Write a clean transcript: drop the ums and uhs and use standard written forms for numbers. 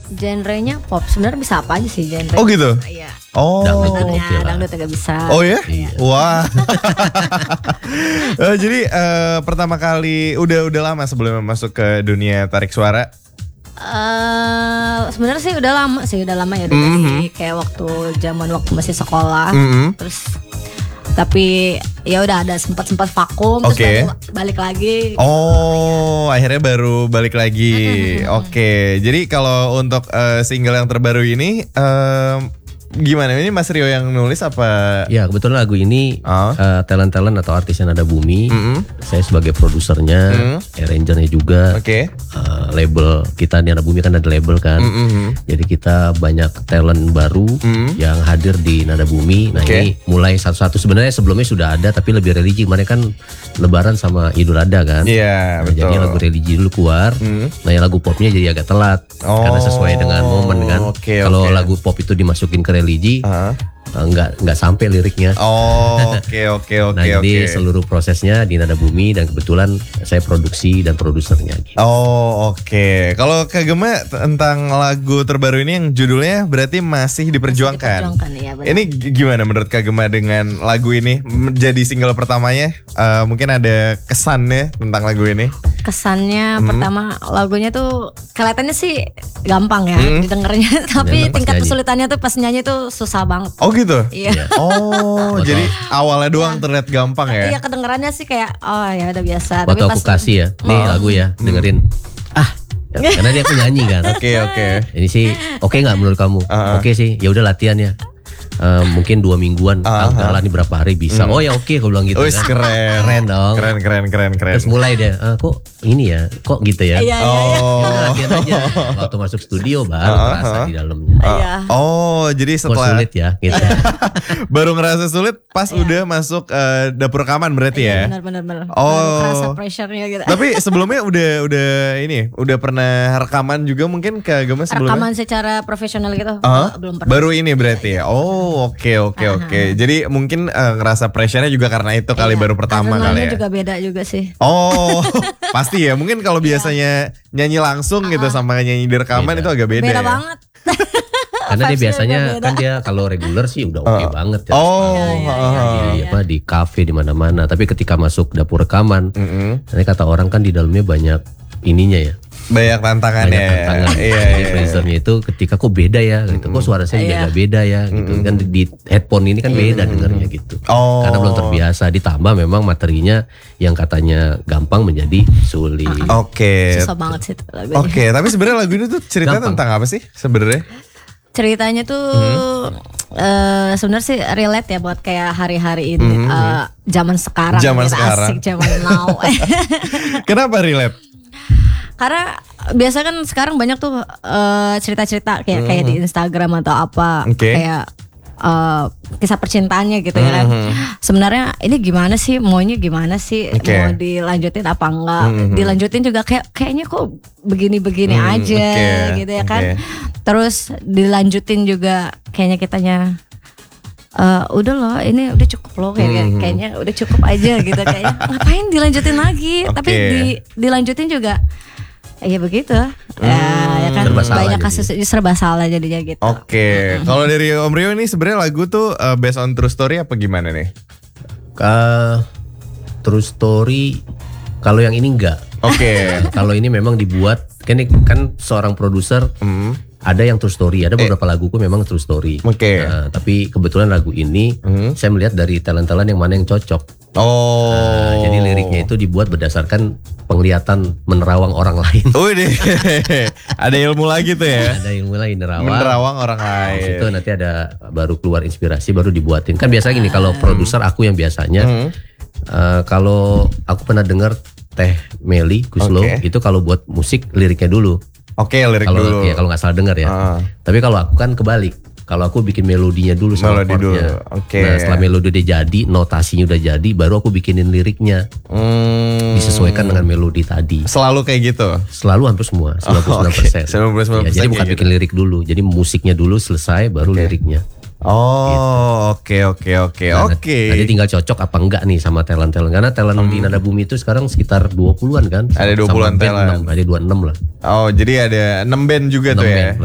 Genrenya pop, sebenarnya bisa apa aja sih genre. Oh gitu? Iya. Oh. Sebenarnya dangdut juga bisa. Oh ya? Iya. Wah. Jadi pertama kali udah lama sebelum masuk ke dunia tarik suara? Sebenarnya sih udah lama ya dari kayak waktu masih sekolah. Terus tapi ya udah ada sempat vakum terus baru balik lagi. Oh, akhirnya baru balik lagi. Oke. Jadi kalau untuk single yang terbaru ini gimana? Ini Mas Rio yang nulis apa? Ya kebetulan lagu ini talent atau artis yang ada bumi. Saya sebagai produsernya, arrangernya juga. Label kita di Nada Bumi kan ada label kan. Jadi kita banyak talent baru yang hadir di Nada Bumi. Nah ini mulai satu-satu, sebenarnya sebelumnya sudah ada tapi lebih religi. Mereka kan Lebaran sama Idul Adha kan. Iya, betul. Jadi lagu religi dulu keluar. Nah yang lagu popnya jadi agak telat karena sesuai dengan momen kan. Kalau lagu pop itu dimasukin ke religi, nggak sampai liriknya. Nah jadi seluruh prosesnya di Nada Bumi dan kebetulan saya produksi dan produsernya. Gitu. Kalau Kak Gema tentang lagu terbaru ini yang judulnya berarti masih diperjuangkan. Ya, ini gimana menurut Kak Gema dengan lagu ini menjadi single pertamanya? Mungkin ada kesannya tentang lagu ini? Kesannya pertama lagunya tuh kelihatannya sih gampang ya didengarnya, tapi tingkat kesulitannya tuh pas nyanyi tuh susah banget. Oh gitu? Iya. Jadi awalnya doang terlihat gampang ya? Iya, kedengarannya sih kayak ya udah biasa. Waktu aku kasih ya, nih lagu ya, dengerin. Karena dia penyanyi kan. Oke. Ini sih oke nggak menurut kamu? Oke sih, ya udah latihan ya. Mungkin 2 mingguan, lah ini berapa hari bisa. Oh ya oke, aku bilang gitu kan. Keren dong. Keren. Terus mulai deh, kok ini ya, kok gitu ya. Latihan aja. Waktu masuk studio baru terasa di dalamnya. Jadi setelah sulit ya gitu. Baru ngerasa sulit pas udah masuk dapur rekaman berarti ya. Benar. Kerasa pressure-nya gitu. Tapi sebelumnya udah pernah rekaman juga mungkin ke Gema sebelumnya? Rekaman secara profesional gitu belum pernah. Baru ini berarti ya. Oke. Jadi mungkin ngerasa pressure-nya juga karena itu kali baru pertama kali ya. Juga beda juga sih. Pasti ya. Mungkin kalau biasanya nyanyi langsung gitu sama nyanyi di rekaman itu agak beda. Beda ya? banget. Karena dia biasanya kan dia kalau reguler sih udah oke banget ya. Di kafe di mana-mana. Tapi ketika masuk dapur rekaman, nanti kata orang kan di dalamnya banyak ininya ya. Banyak tantangannya. Jadi Frasernya itu ketika kok beda ya gitu. Kok suara saya beda ya gitu. Kan di headphone ini kan beda dengarnya gitu. Karena belum terbiasa, ditambah memang materinya yang katanya gampang menjadi sulit. Susah banget sih lagunya. Tapi sebenarnya lagu ini tuh cerita tentang apa sih sebenarnya? Ceritanya tuh sebenarnya sih relate ya buat kayak hari-hari ini, zaman sekarang. Asik zaman now. Kenapa relate? Karena biasa kan sekarang banyak tuh cerita-cerita kayak di Instagram atau apa, kayak kisah percintaannya gitu ya kan. Sebenarnya ini gimana sih, maunya gimana sih, mau dilanjutin apa enggak? Dilanjutin juga kayaknya kok begini-begini aja gitu ya kan. Terus dilanjutin juga kayaknya kitanya udah loh, ini udah cukup loh kayaknya udah cukup aja gitu, kayaknya ngapain dilanjutin lagi. Tapi dilanjutin juga ya begitu. Ya kan banyak kasus serba salah jadinya gitu. Kalau dari Om Rio ini sebenarnya lagu tuh based on true story apa gimana nih? True story. Kalau yang ini enggak. Kalau ini memang dibuat kan seorang produser. Ada yang true story, ada beberapa laguku memang true story. Tapi kebetulan lagu ini saya melihat dari talent-talent yang mana yang cocok. Jadi liriknya itu dibuat berdasarkan penglihatan menerawang orang lain. Ada ilmu lagi tuh ya. Ada ilmu lagi menerawang orang lain. Itu nanti ada baru keluar inspirasi baru dibuatin. Kan biasa gini kalau produser aku yang biasanya kalau aku pernah dengar Teh Meli Guslo itu kalau buat musik liriknya dulu. Lirik dulu. Ya kalau nggak salah dengar ya. Tapi kalau aku kan kebalik. Kalau aku bikin melodinya dulu sama chordnya. Nah setelah melodi udah jadi, notasinya udah jadi, baru aku bikinin liriknya. Disesuaikan dengan melodi tadi. Selalu kayak gitu? Selalu, hampir semua, 99%. 99% ya, jadi bukan bikin lirik dulu. Jadi musiknya dulu selesai, baru liriknya. Oke. Jadi tinggal cocok apa enggak nih sama talent-talent. Karena talent di Nada Bumi itu sekarang sekitar 20-an kan. Ada 20-an talent. Ada 26 lah. Jadi ada 6 band juga tuh ya.